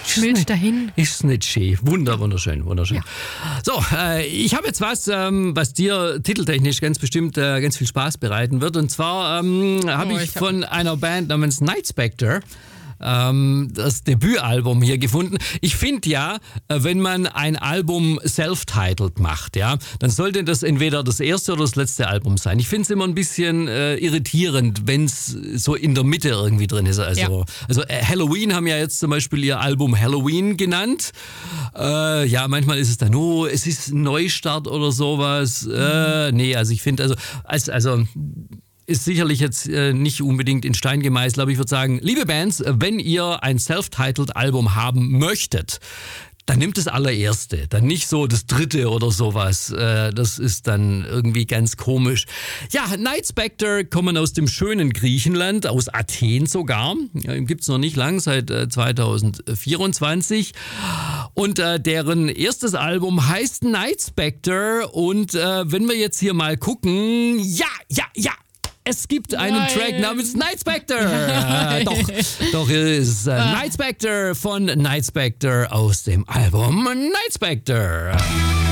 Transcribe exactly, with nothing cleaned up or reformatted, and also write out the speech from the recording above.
Milch dahin. Ist nicht schön. Wunder, wunderschön, wunderschön. Ja. So, äh, ich habe jetzt was, ähm, was dir titeltechnisch ganz bestimmt äh, ganz viel Spaß bereiten wird. Und zwar ähm, habe Oh, ich, ich hab von einer Band namens Night Spectre ähm, das Debütalbum hier gefunden. Ich finde ja, äh, wenn man ein Album self-titled macht, ja, dann sollte das entweder das erste oder das letzte Album sein. Ich finde es immer ein bisschen äh, irritierend, wenn es so in der Mitte irgendwie drin ist. Also, Ja. also äh, Halloween haben ja jetzt zum Beispiel ihr Album Halloween genannt. Äh, ja, manchmal ist es dann, oh, es ist ein Neustart oder sowas. Äh, nee, also ich finde, also, als, also ist sicherlich jetzt äh, nicht unbedingt in Stein gemeißelt, aber ich würde sagen, liebe Bands, wenn ihr ein self-titled Album haben möchtet, dann nimmt das allererste, dann nicht so das dritte oder sowas. Äh, das ist dann irgendwie ganz komisch. Ja, Night Spectre kommen aus dem schönen Griechenland, aus Athen sogar. Ja, gibt's noch nicht lang, seit äh, zwanzig vierundzwanzig. Und äh, deren erstes Album heißt Night Spectre. Und äh, wenn wir jetzt hier mal gucken, ja, ja, ja. Es gibt einen Nein. Track namens Night Spectre. äh, doch, doch ist äh, Ah. Night Spectre von Night Spectre aus dem Album Night Spectre.